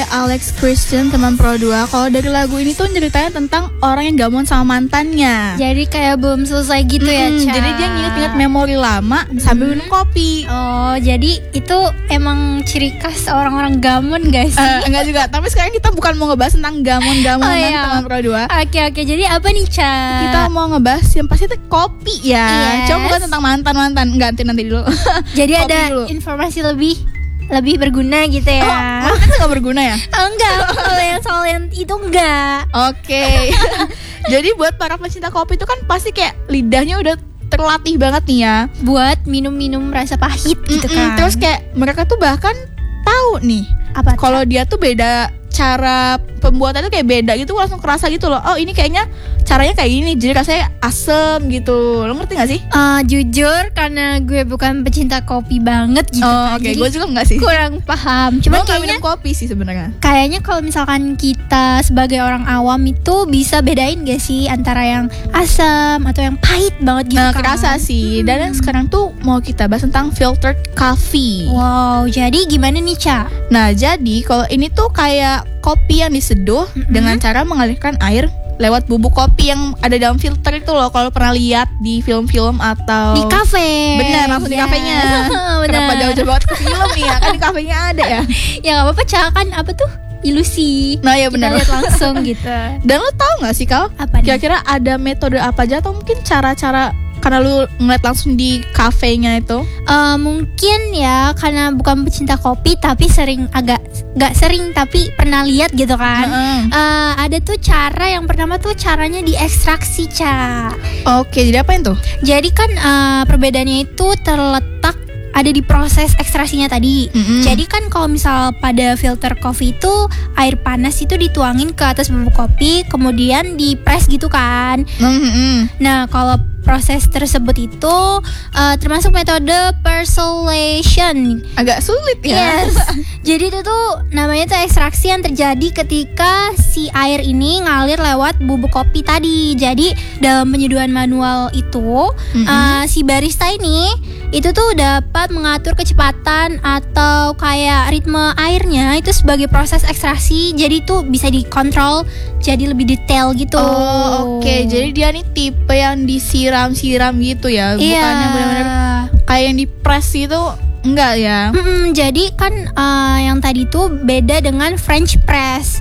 Alex Christian, teman Pro 2. Kalau dari lagu ini tuh ceritanya tentang orang yang gamon sama mantannya. Jadi kayak belum selesai gitu ya, Ca. Jadi dia nginget-nginget memori lama sambil minum kopi. Oh, jadi itu emang ciri khas orang-orang gamon gak sih? Enggak juga, tapi sekarang kita bukan mau ngebahas tentang gamon-gamonan teman Pro 2. Oke, jadi apa nih, Ca? Kita mau ngebahas yang pasti itu kopi ya. Yes. Coba bukan tentang mantan-mantan. Nanti dulu. Jadi ada dulu. informasi lebih berguna gitu ya. Oh, kan gak berguna ya? Enggak, soal yang itu enggak. Oke. Jadi buat para pecinta kopi itu kan pasti kayak lidahnya udah terlatih banget nih ya buat minum-minum rasa pahit gitu kan. Terus kayak mereka tuh bahkan tahu nih apa kalau dia tuh beda, cara pembuatannya kayak beda gitu, langsung kerasa gitu loh. Oh, ini kayaknya caranya kayak gini, jadi rasanya asem gitu. Lo ngerti gak sih? Jujur karena gue bukan pecinta kopi banget gitu. Oke, gue juga enggak sih. Kurang paham. Cuma gue minum kopi sih sebenarnya. Kayaknya kalau misalkan kita sebagai orang awam itu bisa bedain gak sih antara yang asam atau yang pahit banget gitu kan? Kerasa sih. Dan sekarang tuh mau kita bahas tentang filtered coffee. Wow, jadi gimana nih, Ca? Nah, jadi kalau ini tuh kayak kopi yang diseduh dengan cara mengalirkan air lewat bubuk kopi yang ada dalam filter itu loh. Kalau pernah lihat di film-film atau di kafe. Bener, langsung di kafenya. Kenapa jauh-jauh banget ke film nih ya? Kan di kafenya ada ya. Ya gak apa-apa, Ca, kan apa tuh? Ilusi. Nah ya benar. Kita lihat langsung gitu. Dan lo tau gak sih, Kal? Apa nih? Kira-kira ada metode apa aja atau mungkin cara-cara karena lu ngeliat langsung di kafenya itu? Mungkin ya karena bukan pecinta kopi tapi gak sering tapi pernah lihat gitu kan. Ada tuh cara yang pertama tuh caranya diekstraksi, Ca. Oke, jadi apa itu? Jadi kan perbedaannya itu terletak ada di proses ekstraksinya tadi. Jadi kan kalau misal pada filter kopi itu air panas itu dituangin ke atas bubuk kopi, kemudian dipres gitu kan. Nah, kalau proses tersebut itu termasuk metode persolation. Agak sulit ya. Yes. Jadi itu tuh namanya tuh ekstraksi yang terjadi ketika si air ini ngalir lewat bubuk kopi tadi. Jadi dalam penyeduhan manual itu si barista ini itu tuh dapat mengatur kecepatan atau kayak ritme airnya itu sebagai proses ekstraksi. Jadi itu bisa dikontrol jadi lebih detail gitu. Oh, oke. Jadi dia nih tipe yang disiram-siram gitu ya. Bukannya benar-benar kayak yang dipres itu. Enggak ya. Jadi kan yang tadi tuh beda dengan French press.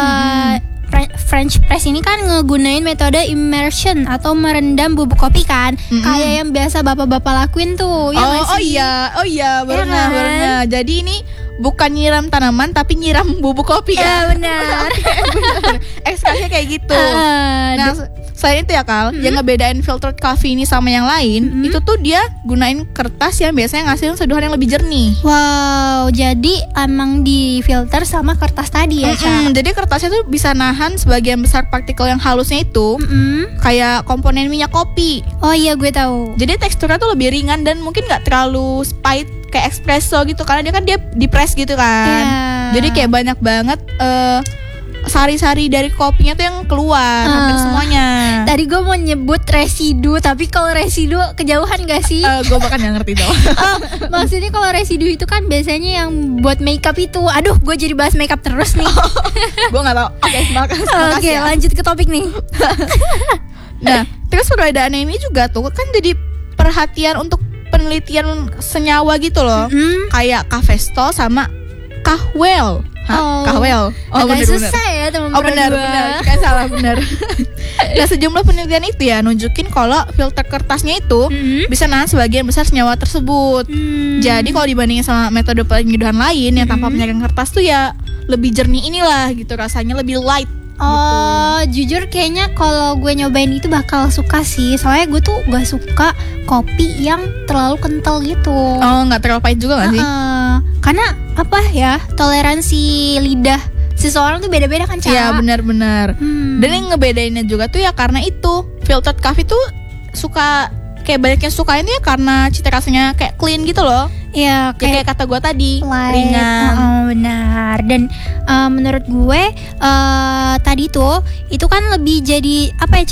French press ini kan ngegunain metode immersion atau merendam bubuk kopi kan. Kayak yang biasa bapak-bapak lakuin tuh. Oh iya, benar. Jadi ini bukan nyiram tanaman tapi nyiram bubuk kopi ya. Benar. Ekstraksinya kayak gitu. Nah, selain itu ya, Kal, yang ngebedain filtered coffee ini sama yang lain, itu tuh dia gunain kertas yang biasanya ngasihin seduhan yang lebih jernih. Wow, jadi emang di filter sama kertas tadi ya, Ca? Jadi kertasnya tuh bisa nahan sebagian besar partikel yang halusnya itu, kayak komponen minyak kopi. Oh iya, gue tahu. Jadi teksturnya tuh lebih ringan dan mungkin nggak terlalu pahit kayak espresso gitu, karena dia dipres gitu kan. Jadi kayak banyak banget sari-sari dari kopinya tuh yang keluar hampir semuanya. Tadi gue mau nyebut residu, tapi kalau residu kejauhan gak sih? Gue bahkan gak ngerti tuh. Maksudnya kalau residu itu kan biasanya yang buat makeup itu. Aduh, gue jadi bahas makeup terus nih. Gue gak tahu. Oke, lanjut ke topik nih. Nah, terus perbedaannya ini juga tuh kan jadi perhatian untuk penelitian senyawa gitu loh. Kayak Kafesto sama Kahwel. Kahwel. Agak susah ya teman. Benar. Kayak salah benar. Nah, sejumlah penelitian itu ya nunjukin kalau filter kertasnya itu bisa nahan sebagian besar senyawa tersebut. Jadi kalau dibandingin sama metode penyeduhan lain yang tanpa penyaringan kertas tuh ya lebih jernih inilah gitu, rasanya lebih light. Jujur kayaknya kalau gue nyobain itu bakal suka sih. Soalnya gue tuh gak suka kopi yang terlalu kental gitu. Gak terlalu pahit juga gak sih? Karena apa ya, toleransi lidah seseorang tuh beda-beda kan, Ca? Iya, benar. Dan yang ngebedainnya juga tuh ya karena itu filtered coffee tuh suka kayak banyak yang sukain ya karena cita rasanya kayak clean gitu loh. Iya, kayak kata gue tadi, light, ringan. Benar. Dan menurut gue tadi tuh itu kan lebih jadi apa ya, Ca?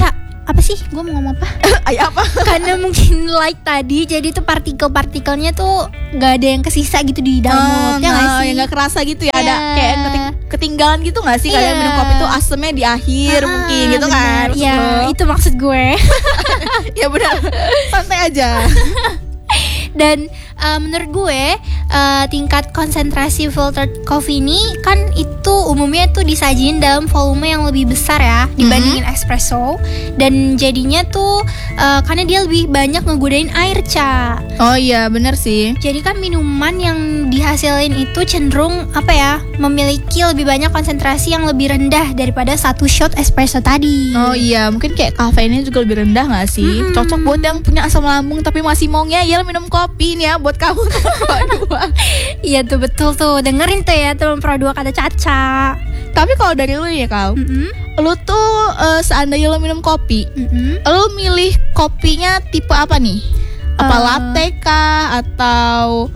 apa sih? Gue mau ngomong apa? Apa? Karena mungkin light tadi, jadi tuh partikel-partikelnya tuh nggak ada yang kesisa gitu di dalam mulutnya nggak sih? Yang nggak kerasa gitu ya, ada kayak ketinggalan gitu nggak sih? Kalian minum kopi tuh asemnya di akhir mungkin gitu kan? Iya, itu maksud gue. Ya benar, santai aja. Dan menurut gue tingkat konsentrasi filtered coffee ini kan itu umumnya tuh disajiin dalam volume yang lebih besar ya dibandingin espresso, dan jadinya tuh karena dia lebih banyak ngegodain air, Ca. Oh iya bener sih. Jadi kan minuman yang dihasilin itu cenderung memiliki lebih banyak konsentrasi yang lebih rendah daripada satu shot espresso tadi. Oh iya, mungkin kayak kafeinnya juga lebih rendah nggak sih? Cocok buat yang punya asam lambung tapi masih mau ngeyel minum kopi nih ya, buat kamu teman Pro 2. Iya tuh, betul tuh, dengerin tuh ya teman Pro 2 kata Caca. Tapi kalau dari lu ya kau, lu tuh seandainya lu minum kopi, lu milih kopinya tipe apa nih? Apa latte kah atau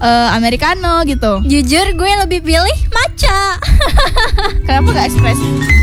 americano gitu? Jujur gue lebih pilih matcha. Kenapa gak espresso?